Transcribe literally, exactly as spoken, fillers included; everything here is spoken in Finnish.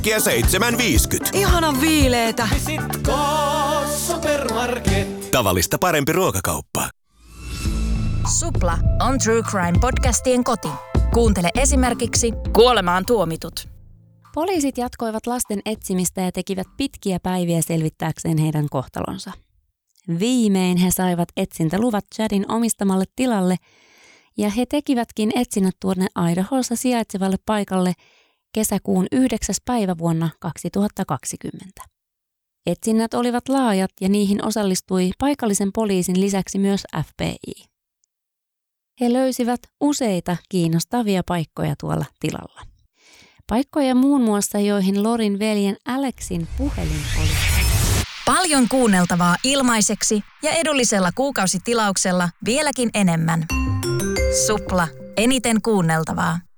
Äkkiä seitsemän viisikymmentä. Ihanan viileetä. Visitko Supermarket? Tavallista parempi ruokakauppa. Supla on True Crime podcastien koti. Kuuntele esimerkiksi Kuolemaan tuomitut. Poliisit jatkoivat lasten etsimistä ja tekivät pitkiä päiviä selvittääkseen heidän kohtalonsa. Viimein he saivat etsintäluvat Chadin omistamalle tilalle ja he tekivätkin etsinnät tuonne Idahossa sijaitsevalle paikalle kesäkuun yhdeksäs päivä vuonna kaksituhattakaksikymmentä. Etsinnät olivat laajat ja niihin osallistui paikallisen poliisin lisäksi myös F B I. He löysivät useita kiinnostavia paikkoja tuolla tilalla. Paikkoja muun muassa, joihin Lorin veljen Alexin puhelin oli. Paljon kuunneltavaa ilmaiseksi ja edullisella kuukausitilauksella vieläkin enemmän. Supla. Eniten kuunneltavaa.